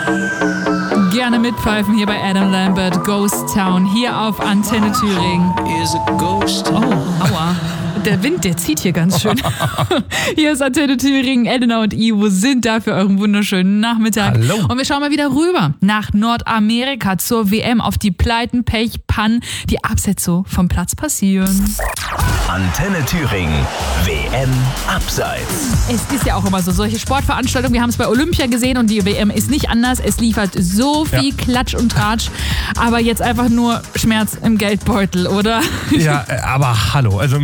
Gerne mitpfeifen hier bei Adam Lambert, Ghost Town, hier auf Antenne Thüringen. Oh, aua. Der Wind, der zieht hier ganz schön. Hier ist Antenne Thüringen, Elena und Ivo sind da für euren wunderschönen Nachmittag. Hallo. Und wir schauen mal wieder rüber nach Nordamerika zur WM auf die Pleiten, Pech, Pannen, die abseits so vom Platz passieren. Antenne Thüringen, WM Abseits. Es ist ja auch immer so, solche Sportveranstaltungen, wir haben es bei Olympia gesehen und die WM ist nicht anders. Es liefert so viel Klatsch und Tratsch, aber jetzt einfach nur Schmerz im Geldbeutel, oder? Ja, aber hallo, also